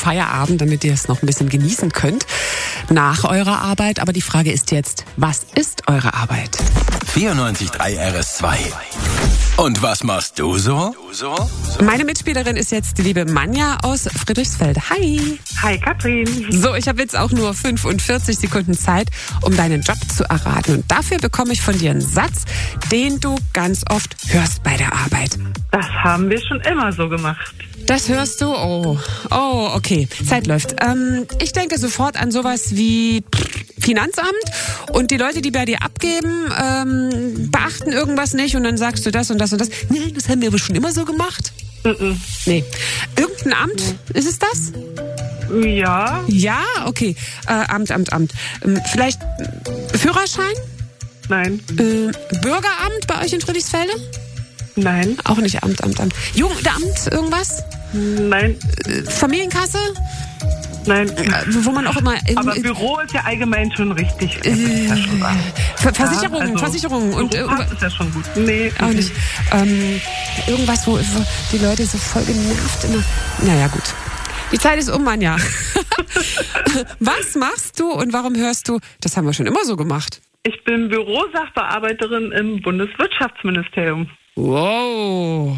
Feierabend, damit ihr es noch ein bisschen genießen könnt nach eurer Arbeit. Aber die Frage ist jetzt, was ist eure Arbeit? 94.3 RS2. Und was machst du so? Meine Mitspielerin ist jetzt die liebe Manja aus Friedrichsfeld. Hi. Hi Katrin. So, ich habe jetzt auch nur 45 Sekunden Zeit, um deinen Job zu erraten. Und dafür bekomme ich von dir einen Satz, den du ganz oft hörst bei der Arbeit. Das haben wir schon immer so gemacht. Das hörst du? Oh, okay. Zeit läuft. Ich denke sofort an sowas wie Finanzamt und die Leute, die bei dir abgeben, beachten irgendwas nicht und dann sagst du das und das und das. Nein, das haben wir aber schon immer so gemacht. Nee. Irgendein Amt, ist es das? Ja. Ja, okay. Amt. Vielleicht Führerschein? Nein. Bürgeramt bei euch in Friedrichsfelde? Nein. Auch nicht Amt. Jugendamt, irgendwas? Nein. Familienkasse? Nein. Wo man auch immer... Aber Büro ist ja allgemein schon richtig. Das ist ja schon wahr. Versicherungen. Und das ist ja schon gut. Nee. auch nicht. Irgendwas, wo die Leute so voll genervt immer... Naja, gut. Die Zeit ist um, Manja. Was machst du und warum hörst du, das haben wir schon immer so gemacht? Ich bin Bürosachbearbeiterin im Bundeswirtschaftsministerium. Wow.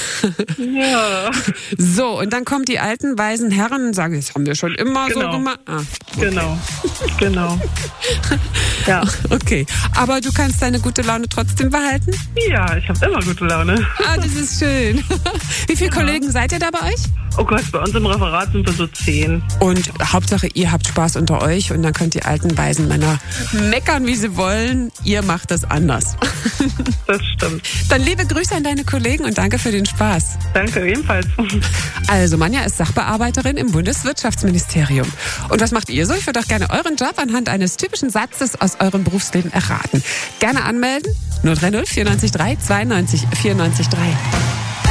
Ja. So, und dann kommen die alten, weisen Herren und sagen, das haben wir schon immer so Genau. gemacht. Ah, Genau. Ja. okay. Aber du kannst deine gute Laune trotzdem behalten? Ja, ich habe immer gute Laune. Ah, das ist schön. Wie viele Kollegen seid ihr da bei euch? Oh Gott, bei uns im Referat sind wir so 10. Und Hauptsache, ihr habt Spaß unter euch und dann könnt die alten, weisen Männer meckern, wie sie wollen. Ihr macht das anders. Das stimmt. Dann liebe Grüße an deine Kollegen und danke für den Spaß. Danke, ebenfalls. Also, Manja ist Sachbearbeiterin im Bundeswirtschaftsministerium. Und was macht ihr so? Ich würde auch gerne euren Job anhand eines typischen Satzes aus eurem Berufsleben erraten. Gerne anmelden. 030 94 3 92 94 3.